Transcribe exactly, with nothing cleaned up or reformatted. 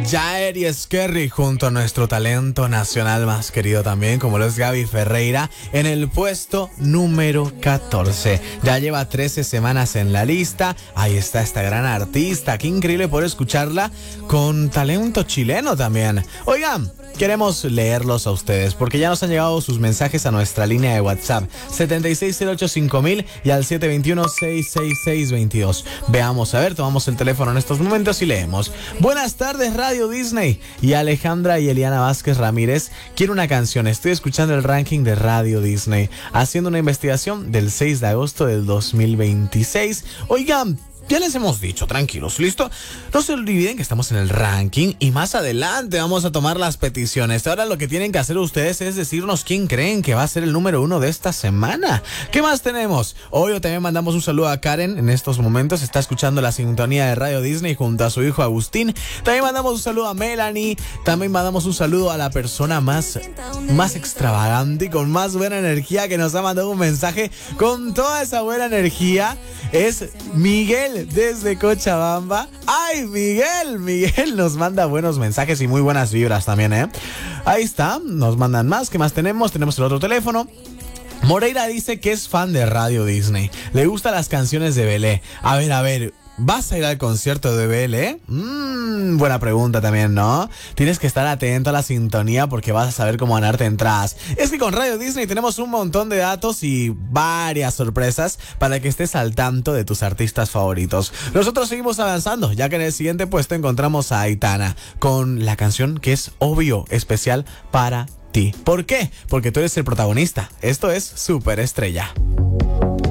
Jair y Esquerri junto a nuestro talento nacional más querido también, como lo es Gaby Ferreira, en el puesto número catorce. Ya lleva trece semanas en la lista. Ahí está esta gran artista. Qué increíble poder escucharla con talento chileno también. Oigan, queremos leerlos a ustedes porque ya nos han llegado sus mensajes a nuestra línea de WhatsApp setenta y seis cero ocho cinco mil y al siete dos uno seis seis seis dos dos. Veamos, a ver, tomamos el teléfono en estos momentos y leemos. Buenas tardes, Radio Disney. Y Alejandra y Eliana Vázquez Ramírez, quiero una canción. Estoy escuchando el ranking de Radio Disney, haciendo una investigación del seis de agosto del dos mil veintiséis. Oigan, ya les hemos dicho, tranquilos, ¿listo? No se olviden que estamos en el ranking y más adelante vamos a tomar las peticiones. Ahora lo que tienen que hacer ustedes es decirnos quién creen que va a ser el número uno de esta semana. ¿Qué más tenemos? Hoy también mandamos un saludo a Karen. En estos momentos está escuchando la sintonía de Radio Disney junto a su hijo Agustín. También mandamos un saludo a Melanie. También mandamos un saludo a la persona más, más extravagante y con más buena energía que nos ha mandado un mensaje con toda esa buena energía. Es Miguel desde Cochabamba. ¡Ay, Miguel! Miguel nos manda buenos mensajes y muy buenas vibras también, ¿eh? Ahí está, nos mandan más. ¿Qué más tenemos? Tenemos el otro teléfono. Moreira dice que es fan de Radio Disney. Le gustan las canciones de Belé. A ver, a ver, ¿vas a ir al concierto de Belé? Mmm, buena pregunta también, ¿no? Tienes que estar atento a la sintonía porque vas a saber cómo ganarte entradas. Es que con Radio Disney tenemos un montón de datos y varias sorpresas para que estés al tanto de tus artistas favoritos. Nosotros seguimos avanzando, ya que en el siguiente puesto encontramos a Aitana con la canción que es obvio, especial para ti. ¿Por qué? Porque tú eres el protagonista. Esto es Superestrella.